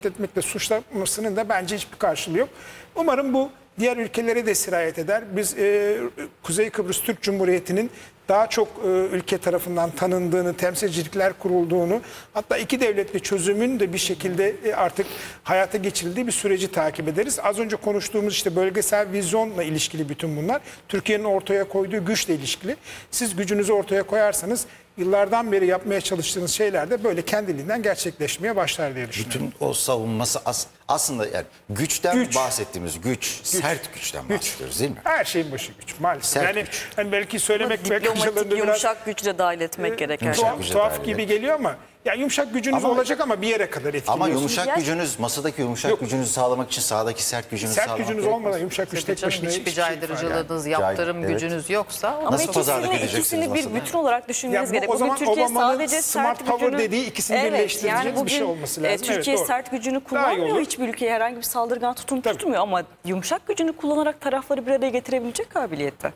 etmekle suçlamasının da bence hiçbir karşılığı yok. Umarım bu diğer ülkelere de sirayet eder. Biz Kuzey Kıbrıs Türk Cumhuriyeti'nin daha çok ülke tarafından tanındığını, temsilcilikler kurulduğunu, hatta iki devletli çözümün de bir şekilde artık hayata geçirildiği bir süreci takip ederiz. Az önce konuştuğumuz işte bölgesel vizyonla ilişkili bütün bunlar. Türkiye'nin ortaya koyduğu güçle ilişkili. Siz gücünüzü ortaya koyarsanız yıllardan beri yapmaya çalıştığınız şeyler de böyle kendiliğinden gerçekleşmeye başlar diye düşünüyorum. Bütün o savunması aslında yani güçten bahsettiğimiz güç, sert güçten bahsediyoruz değil mi? Her şeyin başı güç maalesef. Sert yani güç. hani belki söylemek Diplomatik, biraz yumuşak güçle dahil etmek gereken. tuhaf gibi geliyor ama ya yumuşak gücünüz olacak ama bir yere kadar etkiliyorsunuz. Ama yumuşak gücünüz, masadaki yumuşak gücünüzü sağlamak için sahadaki sert gücünüzü sert sağlamak gücünüz gerekmez. olmadan yumuşak güç tek başına Hiçbir hiçbir şey ifade caydırıcılığınız, Yani. yaptırım Evet. gücünüz yoksa Ama Nasıl pazarlık edeceksiniz ikisini bir masada? bütün olarak Ya düşünmeniz bu, gerek. o zaman Türkiye Obama'nın sadece smart sert power gücünü... dediği ikisini birleştireceğimiz bir şey olması lazım. Evet, Türkiye doğru. sert gücünü Daha iyi kullanmıyor. olur. Hiçbir ülkeye herhangi bir saldırgan tutum Tabii. tutmuyor ama yumuşak gücünü kullanarak tarafları bir araya getirebilecek kabiliyette.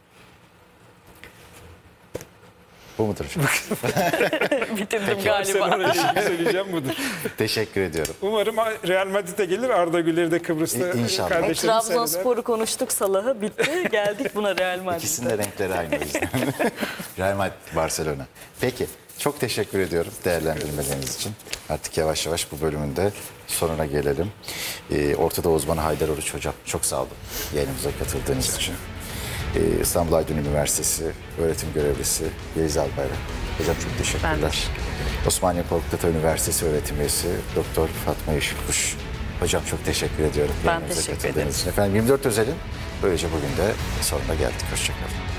Bu mudur? Bitirdim Sen galiba. oraya söyleyeceğim budur. Teşekkür ediyorum. Umarım Real Madrid'e gelir, Arda Güler'i de Kıbrıs'ta İnşallah. kardeşlerini seyreder. Trabzonspor'u konuştuk, Salah'ı bitti. Geldik buna Real Madrid'e. İkisinin de renkleri aynı o yüzden. Real Madrid, Barcelona. Peki, çok teşekkür ediyorum değerlendirmeleriniz için. Artık yavaş yavaş bu bölümün de sonuna gelelim. Ortada uzmanı Haydar Oruç Hocam, çok sağ olun yayınımıza katıldığınız için. İstanbul Aydın Üniversitesi öğretim görevlisi Yeliz Albayrak. Hocam çok teşekkürler. Osmaniye Korkut Ata Üniversitesi öğretim üyesi Doktor Fatma Yeşilkuş. Hocam çok teşekkür ediyorum. Ben yayınımıza teşekkür katıldığınız ederim. için. Efendim 24 Özel'in böylece bugün de sonuna geldik. Hoşçakalın.